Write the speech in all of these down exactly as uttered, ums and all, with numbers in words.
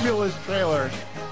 fabulous trailer.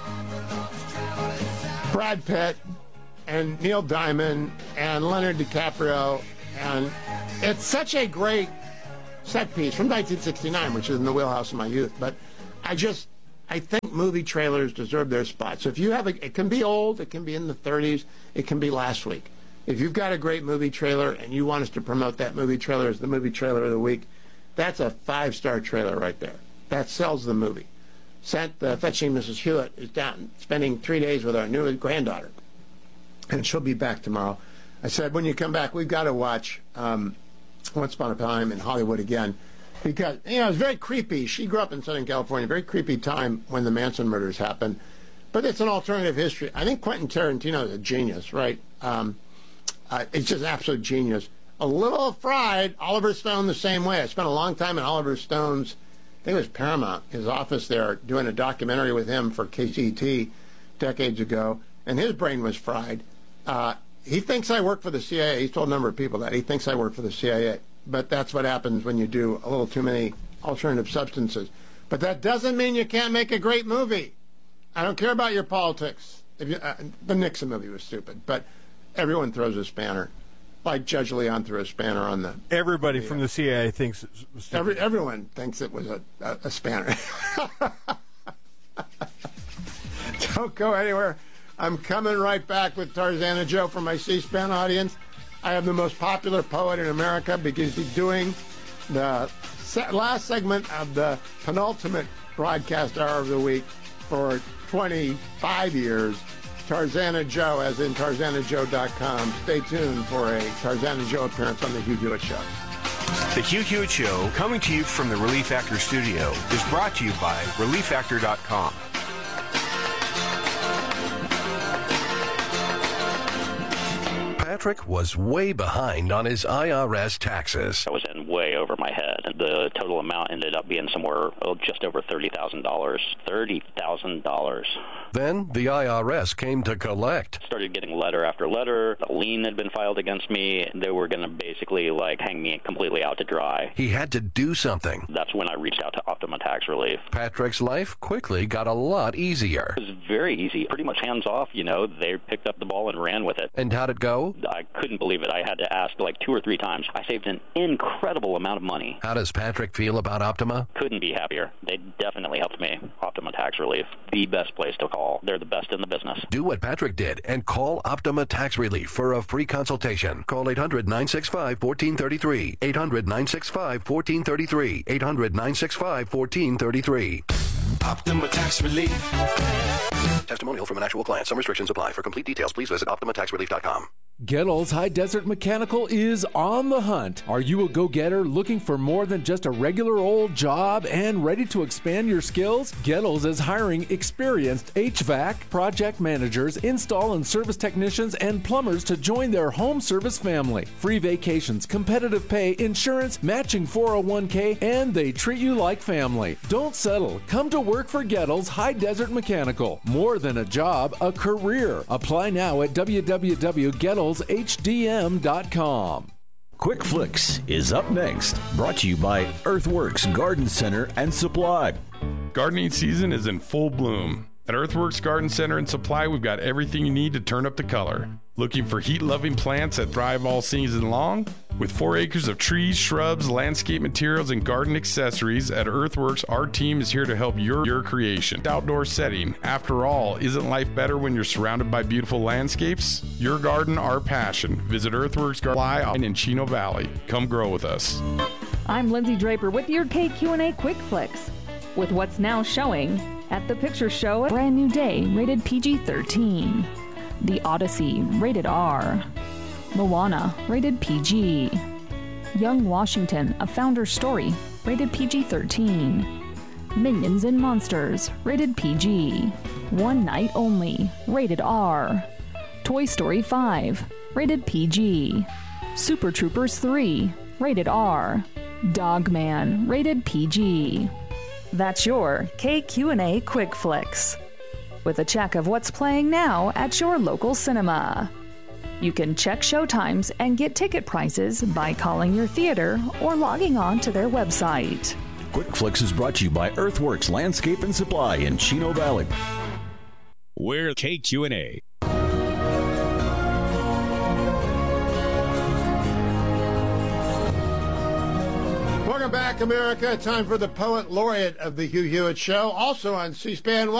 Brad Pitt and Neil Diamond and Leonardo DiCaprio, and it's such a great set piece from nineteen sixty-nine, which is in the wheelhouse of my youth. But I just, I think movie trailers deserve their spot. So if you have a, it can be old, it can be in the thirties, it can be last week. If you've got a great movie trailer and you want us to promote that movie trailer as the movie trailer of the week, that's a five-star trailer right there. That sells the movie. Sent uh, Fetching Missus Hewitt is down spending three days with our new granddaughter, and she'll be back tomorrow. I said, when you come back, we've got to watch um, Once Upon a Time in Hollywood again, because, you know, it's very creepy. She grew up in Southern California, very creepy time when the Manson murders happened, but it's an alternative history. I think Quentin Tarantino is a genius, right? Um, uh, it's just absolute genius. A little fried. Oliver Stone the same way. I spent a long time in Oliver Stone's, I think it was Paramount, his office there, doing a documentary with him for K C T decades ago, and his brain was fried. Uh, he thinks I work for the C I A. He's told a number of people that. He thinks I work for the C I A. But that's what happens when you do a little too many alternative substances. But that doesn't mean you can't make a great movie. I don't care about your politics. If you, uh, the Nixon movie was stupid, but everyone throws a spanner. Like Judge Leon threw a spanner on the... Everybody the, from the C I A thinks it was stupid. Every, everyone thinks it was a, a, a spanner. Don't go anywhere. I'm coming right back with Tarzana Joe for my C-SPAN audience. I have the most popular poet in America because he's doing the se- last segment of the penultimate broadcast hour of the week for twenty-five years. Tarzana Joe, as in Tarzana Joe dot com. Stay tuned for a Tarzana Joe appearance on The Hugh Hewitt Show. The Hugh Hewitt Show, coming to you from the Relief Factor studio, is brought to you by relief factor dot com. Patrick was way behind on his I R S taxes. I was in way over my head. The total amount ended up being somewhere oh, just over thirty thousand dollars. thirty thousand dollars. Then the I R S came to collect. Started getting letter after letter. A lien had been filed against me. They were going to basically like hang me completely out to dry. He had to do something. That's when I reached out to Optima Tax Relief. Patrick's life quickly got a lot easier. It was very easy. Pretty much hands off, you know. They picked up the ball and ran with it. And how'd it go? I couldn't believe it. I had to ask like two or three times. I saved an incredible amount of money. How does Patrick feel about Optima? Couldn't be happier. They definitely helped me. Optima Tax Relief, the best place to call. They're the best in the business. Do what Patrick did and call Optima Tax Relief for a free consultation. Call eight hundred, nine six five, one four three three. eight hundred, nine six five, one four three three. eight hundred, nine six five, one four three three. Optima Tax Relief. Testimonial from an actual client. Some restrictions apply. For complete details, please visit optima tax relief dot com. Gettles High Desert Mechanical is on the hunt. Are you a go-getter looking for more than just a regular old job and ready to expand your skills? Gettles is hiring experienced H V A C, project managers, install and service technicians, and plumbers to join their home service family. Free vacations, competitive pay, insurance, matching four oh one k, and they treat you like family. Don't settle. Come to work for Gettles High Desert Mechanical. More than a job, a career. Apply now at w w w dot gettles h d m dot com. Quick Flicks is up next, brought to you by Earthworks Garden Center and Supply. Gardening season is in full bloom. At Earthworks Garden Center and Supply, we've got everything you need to turn up the color. Looking for heat-loving plants that thrive all season long? With four acres of trees, shrubs, landscape materials, and garden accessories, at Earthworks, our team is here to help your, your creation. Outdoor setting. After all, isn't life better when you're surrounded by beautiful landscapes? Your garden, our passion. Visit Earthworks Garden in Chino Valley. Come grow with us. I'm Lindsay Draper with your K Q and A Quick Flicks. With what's now showing at the Picture Show, Brand New Day, rated P G thirteen. The Odyssey, rated R. Moana, rated P G. Young Washington, A Founder's Story, rated P G thirteen. Minions and Monsters, rated P G. One Night Only, rated R. Toy Story five, rated P G. Super Troopers three, rated R. Dogman, rated P G. That's your K Q and A Quick Flicks, with a check of what's playing now at your local cinema. You can check showtimes and get ticket prices by calling your theater or logging on to their website. Quick Flicks is brought to you by Earthworks Landscape and Supply in Chino Valley. We're K Q and A. Welcome back, America. Time for the Poet Laureate of the Hugh Hewitt Show, also on C-SPAN.